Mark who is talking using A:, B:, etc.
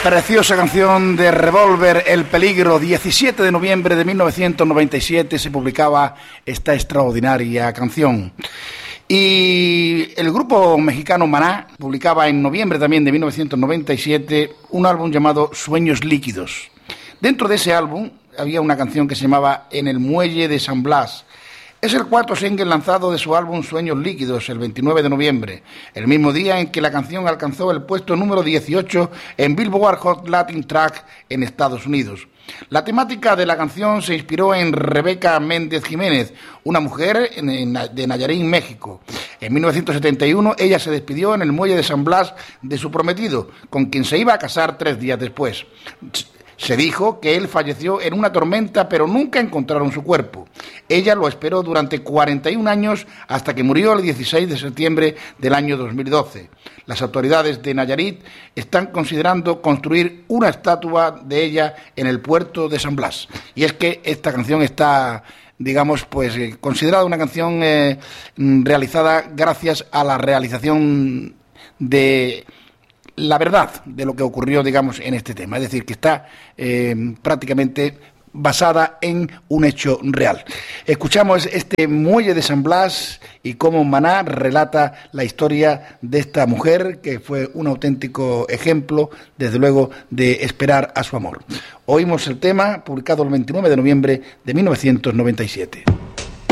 A: Preciosa canción de Revolver, El Peligro. 17 de noviembre de 1997 se publicaba esta extraordinaria canción. Y el grupo mexicano Maná publicaba en noviembre también de 1997 un álbum llamado Sueños Líquidos. Dentro de ese álbum había una canción que se llamaba En el Muelle de San Blas. Es el cuarto single lanzado de su álbum Sueños Líquidos, el 29 de noviembre, el mismo día en que la canción alcanzó el puesto número 18 en Billboard Hot Latin Track en Estados Unidos. La temática de la canción se inspiró en Rebeca Méndez Jiménez, una mujer de Nayarit, México. En 1971 ella se despidió en el muelle de San Blas de su prometido, con quien se iba a casar 3 días después. Se dijo que él falleció en una tormenta, pero nunca encontraron su cuerpo. Ella lo esperó durante 41 años hasta que murió el 16 de septiembre del año 2012. Las autoridades de Nayarit están considerando construir una estatua de ella en el puerto de San Blas. Y es que esta canción está, digamos, pues considerada una canción realizada gracias a la realización de la verdad de lo que ocurrió, digamos, en este tema. Es decir, que está prácticamente basada en un hecho real. Escuchamos este muelle de San Blas y cómo Maná relata la historia de esta mujer que fue un auténtico ejemplo, desde luego, de esperar a su amor. Oímos el tema publicado el 29 de noviembre de 1997.